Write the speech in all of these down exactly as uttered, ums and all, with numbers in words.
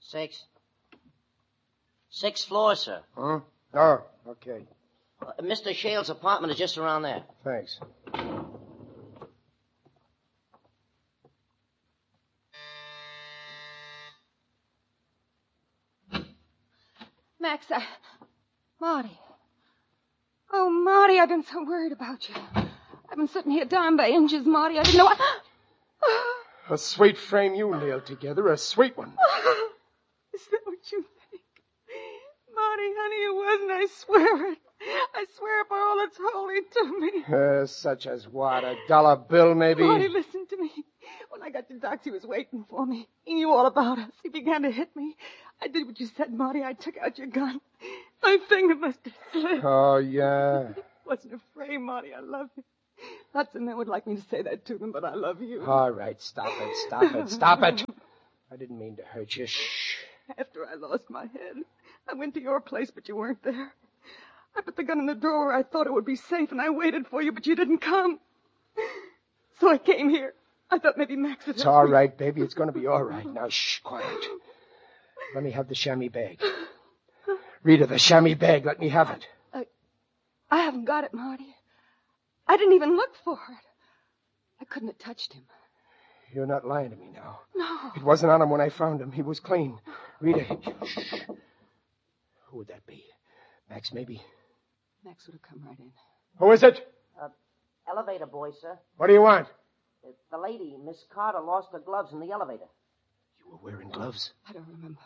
Six. Sixth floor, sir. Huh? Oh, okay. Uh, Mister Shale's apartment is just around there. Thanks. Max, I... Marty. Oh, Marty, I've been so worried about you. I've been sitting here dying by inches, Marty. I didn't know I... A sweet frame you nailed together, a sweet one. Is that what you think? Marty, honey, it wasn't. I swear it. I swear by all that's holy to me. Uh, such as what? A dollar bill, maybe? Marty, listen to me. When I got to Doc's, he was waiting for me. He knew all about us. He began to hit me. I did what you said, Marty. I took out your gun. My finger must have slipped. Oh, yeah. It wasn't a frame, Marty. I love you. Lots of men would like me to say that to them, but I love you. All right, stop it, stop it, stop it. I didn't mean to hurt you. Shh. After I lost my head, I went to your place, but you weren't there. I put the gun in the drawer. I thought it would be safe, and I waited for you, but you didn't come. So I came here. I thought maybe Max would... It's all right, baby. It's going to be all right. Now, shh, quiet. Let me have the chamois bag. Rita, the chamois bag. Let me have it. Uh, I haven't got it, Marty. I didn't even look for it. I couldn't have touched him. You're not lying to me now. No. It wasn't on him when I found him. He was clean. Rita, shh. Who would that be? Max, maybe? Max would have come right in. Who is it? Uh, elevator boy, sir. What do you want? Uh, the lady, Miss Carter, lost her gloves in the elevator. You were wearing gloves? I don't remember.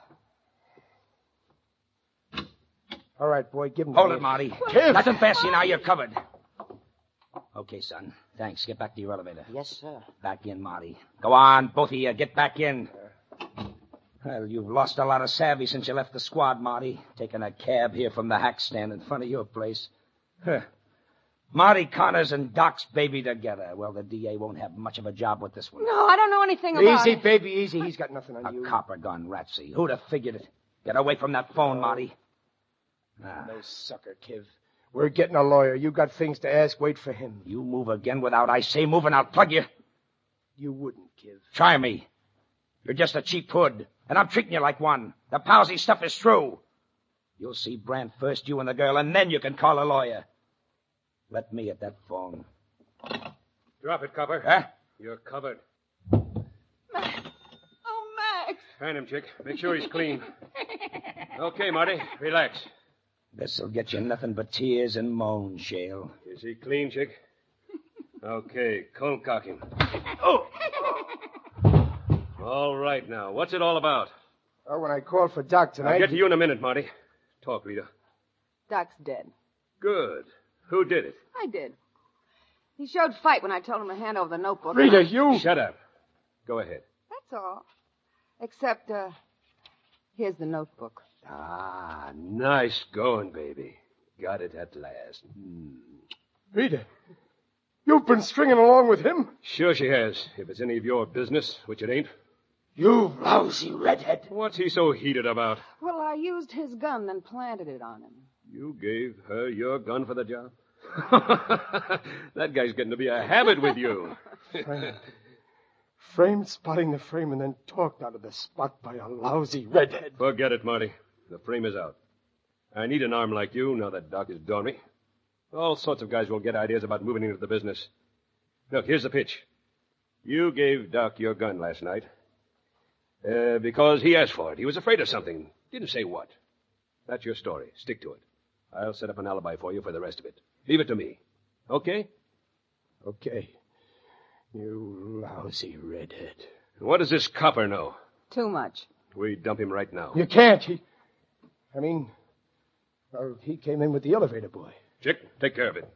All right, boy, give him Hold the it, Marty. Kid. Nothing fancy now. You're covered. Okay, son. Thanks. Get back to your elevator. Yes, sir. Back in, Marty. Go on, both of you. Get back in. Well, you've lost a lot of savvy since you left the squad, Marty. Taking a cab here from the hack stand in front of your place. Huh. Marty Connors and Doc's baby together. Well, the D A won't have much of a job with this one. No, I don't know anything about Easy, it. baby, easy. He's got nothing on A you. copper gun, Ratsy. Who'd have figured it? Get away from that phone, Marty. Ah. No sucker, Kiv. We're getting a lawyer. You got things to ask. Wait for him. You move again without I say move, and I'll plug you. You wouldn't, Kiv. Try me. You're just a cheap hood, and I'm treating you like one. The palsy stuff is true. You'll see Brandt first, you and the girl, and then you can call a lawyer. Let me at that phone. Drop it, Copper. Huh? You're covered. Max. Oh, Max. Hand him, chick. Make sure he's clean. Okay, Marty. Relax. This'll get you nothing but tears and moans, Shale. Is he clean, chick? Okay, cold cock him. Oh! All right now. What's it all about? Oh, when I called for Doc tonight... I'll get to you in a minute, Marty. Talk, Rita. Doc's dead. Good. Who did it? I did. He showed fight when I told him to hand over the notebook. Rita, you... Shut up. Go ahead. That's all. Except, uh, here's the notebook. Ah, nice going, baby. Got it at last. Hmm. Rita, you've been stringing along with him? Sure she has, if it's any of your business, which it ain't. You lousy redhead. What's he so heated about? Well, I used his gun, then planted it on him. You gave her your gun for the job? That guy's getting to be a habit with you. Framed spotting the frame and then talked out of the spot by a lousy redhead. Forget it, Marty. The frame is out. I need an arm like you now that Doc has done me. All sorts of guys will get ideas about moving into the business. Look, here's the pitch. You gave Doc your gun last night uh, because he asked for it. He was afraid of something. Didn't say what. That's your story. Stick to it. I'll set up an alibi for you for the rest of it. Leave it to me. Okay? Okay. You lousy redhead. What does this copper know? Too much. We dump him right now. You can't. He... I mean... Well, he came in with the elevator boy. Chick, take care of it.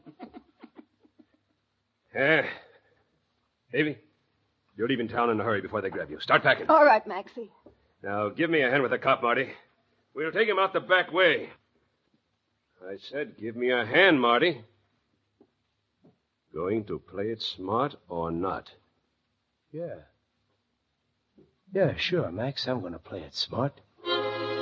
Yeah. Davy, you're leaving town in a hurry before they grab you. Start packing. All right, Maxie. Now, give me a hand with the cop, Marty. We'll take him out the back way. I said, give me a hand, Marty. Going to play it smart or not? Yeah. Yeah, sure, Max. I'm going to play it smart.